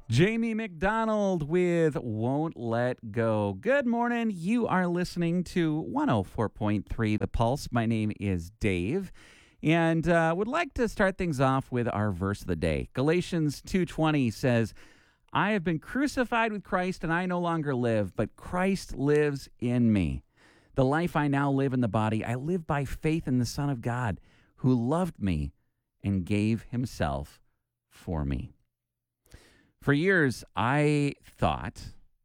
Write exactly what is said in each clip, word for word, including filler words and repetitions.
Jamie McDonald with Won't Let Go. Good morning. You are listening to one oh four point three The Pulse. My name is Dave, and uh, would like to start things off with our verse of the day. Galatians two twenty says, I have been crucified with Christ, and I no longer live, but Christ lives in me. The life I now live in the body, I live by faith in the Son of God, who loved me and gave himself for me. For years, I thought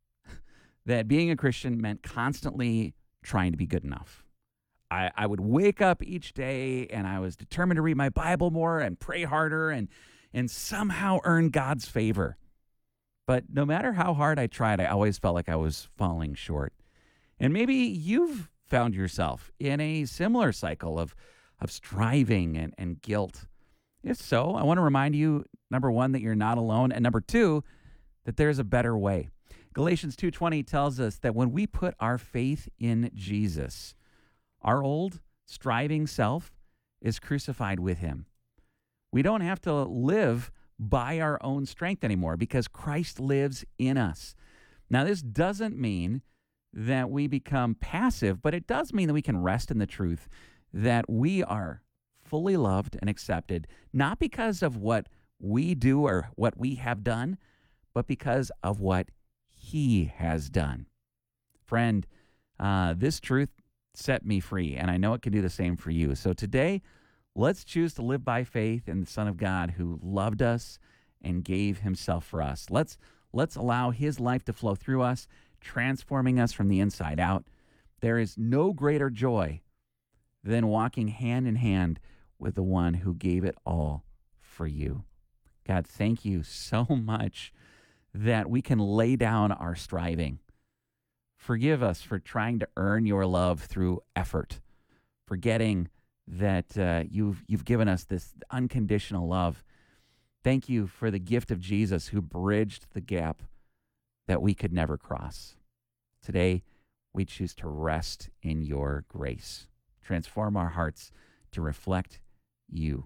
that being a Christian meant constantly trying to be good enough. I, I would wake up each day and I was determined to read my Bible more and pray harder and, and somehow earn God's favor. But no matter how hard I tried, I always felt like I was falling short. And maybe you've found yourself in a similar cycle of, of striving and, and guilt. If so, I want to remind you, number one, that you're not alone, and number two, that there's a better way. Galatians two twenty tells us that when we put our faith in Jesus, our old, striving self is crucified with him. We don't have to live by our own strength anymore because Christ lives in us. Now, this doesn't mean that we become passive, but it does mean that we can rest in the truth that we are fully loved and accepted, not because of what we do or what we have done, but because of what he has done. Friend, uh, this truth set me free, and I know it can do the same for you. So today, let's choose to live by faith in the Son of God who loved us and gave himself for us. Let's, let's allow his life to flow through us, transforming us from the inside out. There is no greater joy than walking hand in hand with the one who gave it all for you. God, thank you so much that we can lay down our striving. Forgive us for trying to earn your love through effort, forgetting that uh, you've you've given us this unconditional love. Thank you for the gift of Jesus who bridged the gap that we could never cross. Today, we choose to rest in your grace. Transform our hearts to reflect you.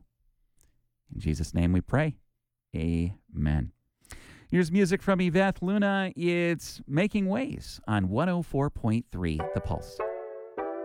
In Jesus' name we pray. Amen. Here's music from Yvette Luna. It's Making Ways on one oh four point three The Pulse.